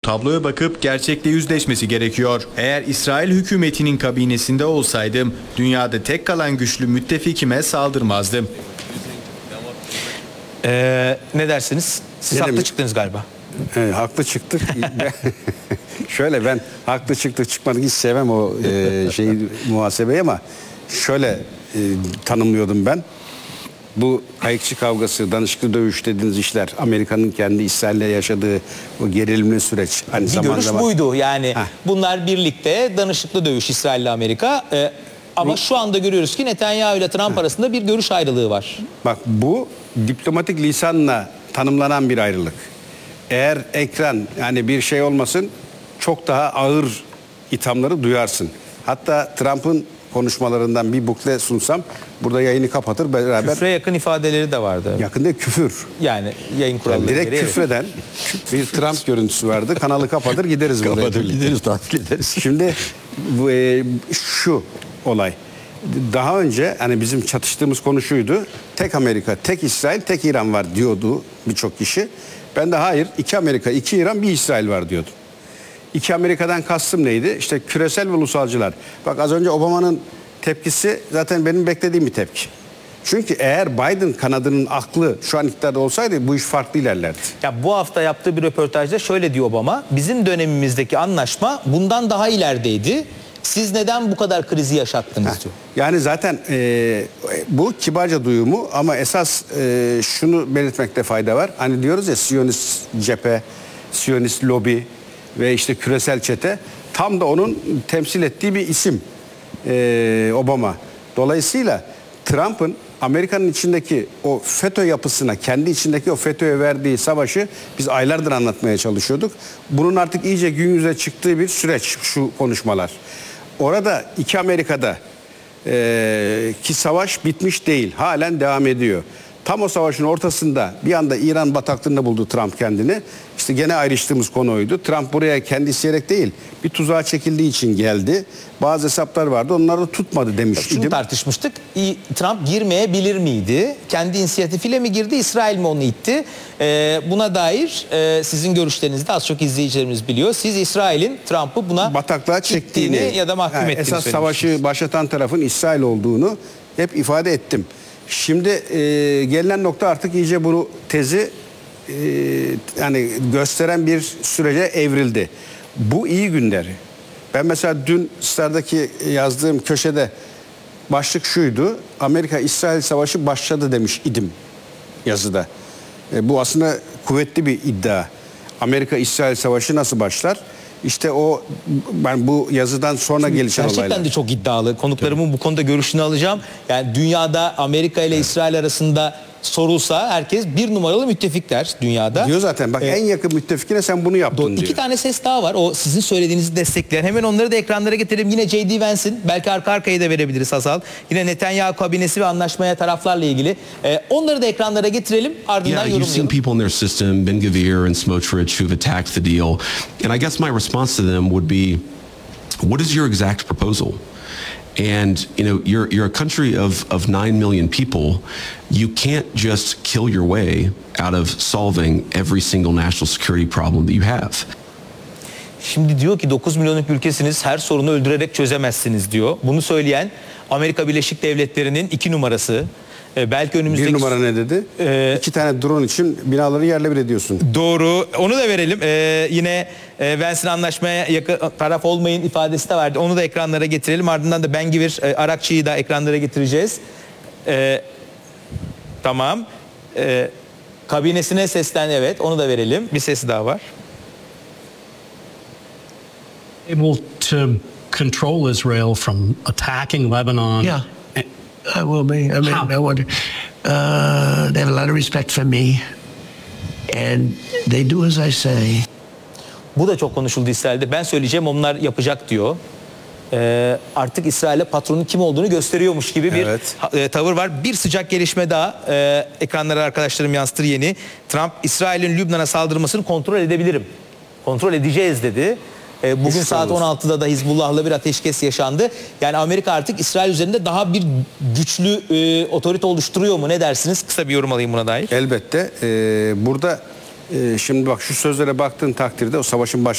tabloya bakıp gerçekle yüzleşmesi gerekiyor. Eğer İsrail hükümetinin kabinesinde olsaydım, dünyada tek kalan güçlü müttefikime saldırmazdım. Ne dersiniz? Siz haklı çıktınız galiba. Haklı çıktık. Şöyle, ben haklı çıktık çıkmadık hiç sevmem o muhasebeyi, ama şöyle tanımlıyordum ben. Bu kayıkçı kavgası, danışıklı dövüş dediğiniz işler, Amerika'nın kendi İsrail'le yaşadığı o gerilimli süreç. Hani Bir görüş buydu yani. Heh. Bunlar birlikte danışıklı dövüş İsrail ile Amerika. Ama şu anda görüyoruz ki Netanyahu ile Trump arasında bir görüş ayrılığı var. Bak, bu diplomatik lisanla tanımlanan bir ayrılık. Eğer ekran, yani bir şey olmasın, çok daha ağır ithamları duyarsın. Hatta Trump'ın konuşmalarından bir bukle sunsam burada yayını kapatır beraber. Küfre yakın ifadeleri de vardı. Yakın değil, küfür. Yani yayın kuralları. Yani direkt küfreden bir Trump görüntüsü vardı. Kanalı kapatır gideriz. Kapatır gideriz, tatil ederiz. Şimdi şu olay. Daha önce hani bizim çatıştığımız konu şuydu. Tek Amerika, tek İsrail, tek İran var diyordu birçok kişi. Ben de hayır, 2 Amerika, 2 İran, 1 İsrail var diyordum. 2 Amerika'dan kastım neydi? İşte küresel ve ulusalcılar. Bak, az önce Obama'nın tepkisi zaten benim beklediğim bir tepki. Çünkü eğer Biden kanadının aklı şu an iktidarda olsaydı bu iş farklı ilerlerdi. Ya bu hafta yaptığı bir röportajda şöyle diyor Obama. Bizim dönemimizdeki anlaşma bundan daha ilerideydi. Siz neden bu kadar krizi yaşattınız diyor. Yani zaten bu kibarca duyumu, ama esas şunu belirtmekte fayda var. Hani diyoruz ya, Siyonist cephe, Siyonist lobi ve işte küresel çete, tam da onun temsil ettiği bir isim Obama. Dolayısıyla Trump'ın Amerika'nın içindeki o FETÖ yapısına, kendi içindeki o FETÖ'ye verdiği savaşı biz aylardır anlatmaya çalışıyorduk. Bunun artık iyice gün yüze çıktığı bir süreç şu konuşmalar. Orada 2 Amerika'da ki savaş bitmiş değil, halen devam ediyor. Tam o savaşın ortasında bir anda İran bataklığında buldu Trump kendini. İşte gene ayrıştığımız konu oydu. Trump buraya kendi isteyerek değil, bir tuzağa çekildiği için geldi. Bazı hesaplar vardı, onları da tutmadı demiştim. Şunu tartışmıştık. Trump girmeyebilir miydi? Kendi inisiyatifiyle mi girdi, İsrail mi onu itti? Buna dair sizin görüşlerinizi de az çok izleyicilerimiz biliyor. Siz İsrail'in Trump'ı buna bataklığa çektiğini ya da mahkum ettiğini esas savaşı başlatan tarafın İsrail olduğunu hep ifade ettim. Şimdi gelinen nokta artık iyice bu tezi yani gösteren bir sürece evrildi. Bu iyi günleri. Ben mesela dün Star'daki yazdığım köşede başlık şuydu: Amerika-İsrail savaşı başladı demiş idim yazıda. Bu aslında kuvvetli bir iddia. Amerika-İsrail savaşı nasıl başlar? İşte o, ben bu yazıdan sonra gelişen olaylar. Gerçekten de çok iddialı. Konuklarımın bu konuda görüşünü alacağım. Yani dünyada Amerika ile İsrail arasında sorulsa herkes bir numaralı müttefikler dünyada. Diyor zaten, bak en yakın müttefikine sen bunu yaptın diyor. 2 tane ses daha var. O sizin söylediğinizi destekleyen. Hemen onları da ekranlara getirelim. Yine J.D. Vance'in, belki arka arkaya da verebiliriz Hazal. Yine Netanyahu kabinesi ve anlaşmaya taraflarla ilgili. Onları da ekranlara getirelim. Ardından you've seen yorumlayalım. people in their system, Ben-Gvir and Smotrich, who've attacked the deal. And I guess my response to them would be, what is your exact proposal? And you're a country of 9 million people. You can't just kill your way out of solving every single national security problem that you have. Şimdi diyor ki 9 milyonluk ülkesiniz, her sorunu öldürerek çözemezsiniz diyor. Bunu söyleyen Amerika Birleşik Devletleri'nin 2 numarası. Belki önümüzdeki... 1 numara ne dedi? 2 tane drone için binaları yerle bir ediyorsun. Doğru. Onu da verelim. Yine Vance'in anlaşmaya yakın taraf olmayın ifadesi de vardı. Onu da ekranlara getirelim. Ardından da Ben-Gvir Arakçı'yı da ekranlara getireceğiz. Tamam. Kabinesine seslen, evet. Onu da verelim. Bir sesi daha var. Able to control Israel from attacking Lebanon. Yeah, I will be. I mean, they have a lot of respect for me, and they do as I say. Bu da çok konuşuldu İsrail'de. Ben söyleyeceğim, onlar yapacak diyor. Artık İsrail'e patronun kim olduğunu gösteriyormuş gibi bir tavır var. Bir sıcak gelişme daha ekranlara arkadaşlarım yansıtır yeni. Trump, İsrail'in Lübnan'a saldırmasını kontrol edebilirim. Kontrol edeceğiz dedi. Bugün saat 16'da da Hizbullah'la bir ateşkes yaşandı. Yani Amerika artık İsrail üzerinde daha bir güçlü otorite oluşturuyor mu? Ne dersiniz? Kısa bir yorum alayım buna dair. Elbette. Burada şimdi bak, şu sözlere baktığın takdirde o savaşın